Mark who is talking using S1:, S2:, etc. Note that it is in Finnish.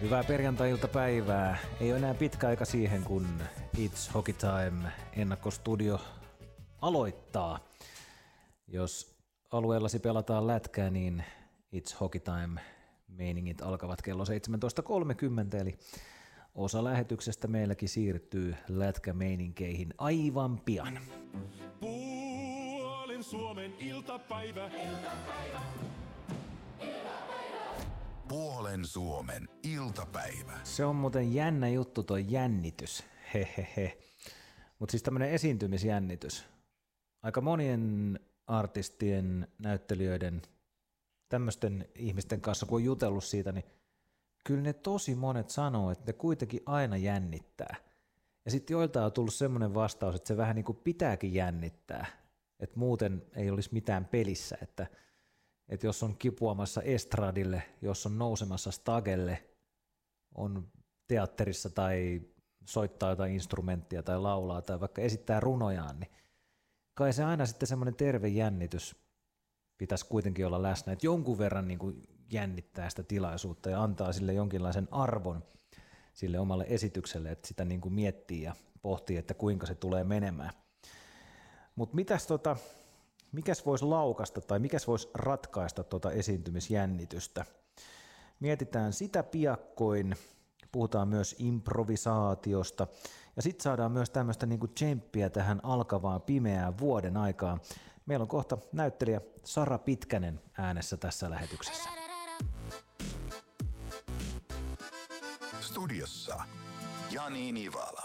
S1: Hyvää perjantai-iltapäivää. Ei ole enää pitkä aika siihen, kun It's Hockey Time -ennakkostudio aloittaa. Jos alueellasi pelataan lätkää, niin It's Hockey Time -meiningit alkavat kello 17.30, eli osa lähetyksestä meilläkin siirtyy lätkämeininkeihin aivan pian.
S2: Puolen Suomen iltapäivä.
S3: Puolen Suomen iltapäivä.
S1: Se on muuten jännä juttu toi jännitys, hehehe. Mutta siis tämmönen esiintymisjännitys. Aika monien artistien, näyttelijöiden, tämmöisten ihmisten kanssa, kun on jutellut siitä, niin kyllä ne tosi monet sanoo, että ne kuitenkin aina jännittää. Ja sitten joiltain on tullut semmoinen vastaus, että se vähän niin kuin pitääkin jännittää, että muuten ei olisi mitään pelissä, että jos on kipuamassa estradille, jos on nousemassa stagelle, on teatterissa tai soittaa jotain instrumenttia tai laulaa tai vaikka esittää runojaan, niin kai se aina sitten semmoinen terve jännitys pitäisi kuitenkin olla läsnä, että jonkun verran niin kuin jännittää sitä tilaisuutta ja antaa sille jonkinlaisen arvon sille omalle esitykselle, että sitä niin kuin miettii ja pohtii, että kuinka se tulee menemään. Mutta mikäs voisi laukasta tai mikäs voisi ratkaista tuota esiintymisjännitystä? Mietitään sitä piakkoin, puhutaan myös improvisaatiosta ja sitten saadaan myös tämmöistä niinku tsemppiä tähän alkavaan pimeään vuoden aikaan. Meillä on kohta näyttelijä Sara Pitkänen äänessä tässä lähetyksessä.
S3: Studiossa Jani Nivala.